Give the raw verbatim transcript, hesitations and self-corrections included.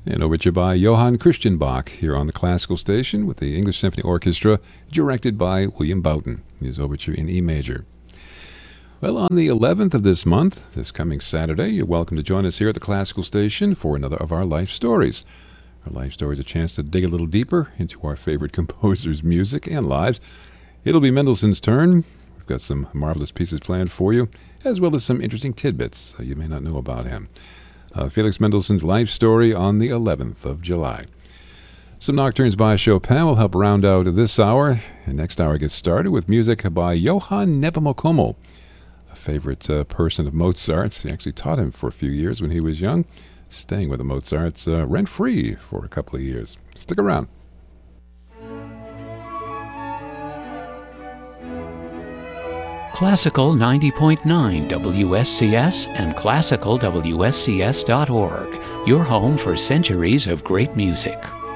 An overture by Johann Christian Bach here on the Classical Station with the English Symphony Orchestra, directed by William Boughton. His overture in E major. Well, on the eleventh of this month, this coming Saturday, you're welcome to join us here at the Classical Station for another of our life stories. Our life stories are a chance to dig a little deeper into our favorite composers' music and lives. It'll be Mendelssohn's turn. We've got some marvelous pieces planned for you, as well as some interesting tidbits uh, you may not know about him. Uh, Felix Mendelssohn's life story on the eleventh of July. Some nocturnes by Chopin will help round out this hour. And next hour gets started with music by Johann Nepomucemo, a favorite uh, person of Mozart's. He actually taught him for a few years when he was young, staying with the Mozarts uh, rent-free for a couple of years. Stick around. Classical ninety point nine W S C S and classical W S C S dot org, your home for centuries of great music.